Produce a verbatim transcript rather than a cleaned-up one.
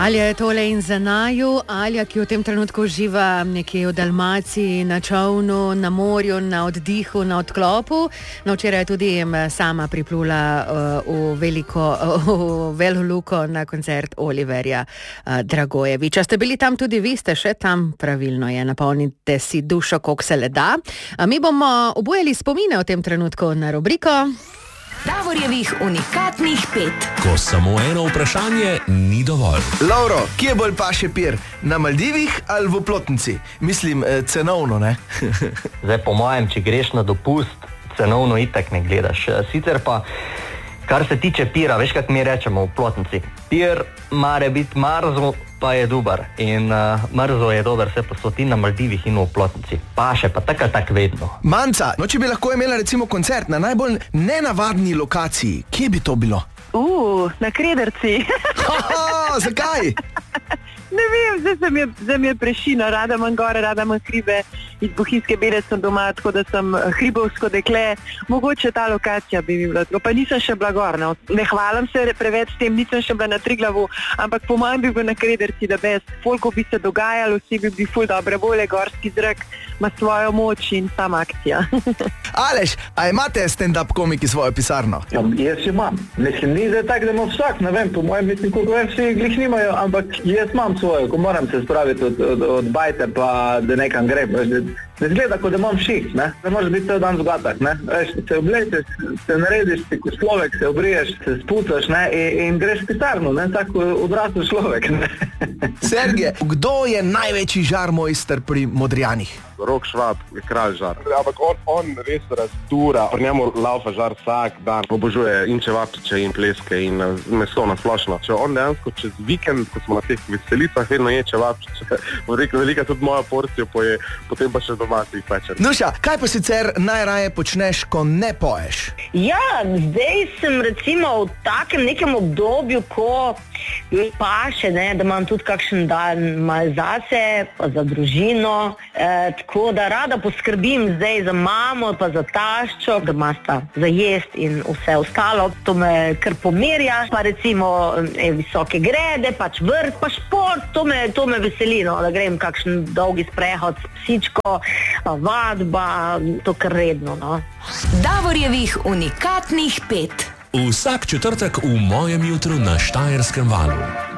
Alja je tole in za naju, Alja, ki v tem trenutku uživa nekje v Dalmaciji, na čovnu, na morju, na oddihu, na odklopu. No, včeraj je tudi sama priplula uh, v veliko, uh, v Velo Luko na koncert Oliverja uh, Dragojeviča. Ste bili tam tudi vi, ste še tam? Pravilno je, napolnite si dušo, koliko se le da. Uh, mi bomo obujali spomine v tem trenutku na rubriko Davorjevih unikatnih pet. Ko samo eno vprašanje ni dovolj. Lauro, kje bolj paše pir? Na Maldivih ali v Oplotnici? Mislim, cenovno, ne? Zdaj, po mojem, če greš na dopust, cenovno itak ne gledaš. Sicer pa, kar se tiče pira, veš, kak mi rečemo v Oplotnici. Pir mora biti marzo, pa je dober. In uh, mrzo je dober, se pa so ti na Maldivih in v Oplotnici. Paše pa tak ali tak vedno. Manca, no če bi lahko imela recimo koncert na najbolj nenavadni lokaciji, kje bi to bilo? Uh, na Krederci. Haha, zakaj? Ne vem, zdaj se mi je, zdaj mi je prešino, rada imam gore, rada imam hribe, iz Bohinjske Bede sem doma, tako da sem hribovsko dekle, mogoče ta lokacija bi mi bila, pa nisem še bila gor, no. Ne hvalim se preveč s tem, nisem še bila na Triglavu, ampak po mojem bi bil na Krederci, da bez folko bi se dogajalo, vsi bi bili ful dobre volje, gorski zrak ima svojo moč in sama akcija. Aleš, a imate stand-up komiki svojo pisarno? Ja, jaz imam. Mislim, ni zdaj tak, da ima vsak, ne vem, po mojem, mislim, koliko vem, vsi glih nimajo, ampak jaz imam svojo, ko moram se spraviti od, od, od bajte, pa da nekam gre, ne, ne zgleda, kot da imam šiht, ne, ne može biti cel dan zgatak, ne, veš, se oblečeš, se narediš, ti ko človek, se obriješ, se spucaš, ne, in, in greš v pisarno, ne, tako odrasel človek, ne. Sergej, kdo je največji žarmojster pri Modrijanih? Rok Švab je kralj žar. Ampak on, on res razdura, pri njemu laufa žar vsak dan, obožuje in čevapčiče in pleske in meso na splošno. Če on dejansko čez vikend, ko smo na teh veselicah, vedno je čevapčiče, bo rekel, velika tudi moja porcija poje, potem pa še doma si jih peče. Nuša, kaj pa sicer najraje počneš, ko ne poješ? Ja, zdaj sem recimo v takem nekem obdobju, ko mi paše, ne, da imam tudi kakšen dan malo zase, pa za družino, e, tako da rada poskrbim zdaj za mamo, pa za taščo, da imata za jest in vse ostalo. To me kar pomirja, pa recimo e, visoke grede, pač vrt, pa šport, to me, to me veseli, no, da grem kakšen dolgi sprehod s psičko, pa vadba, to kar redno, no. Davorjevih unikatnih pet. Vsak četrtek v mojem jutru na Štajerskem valu.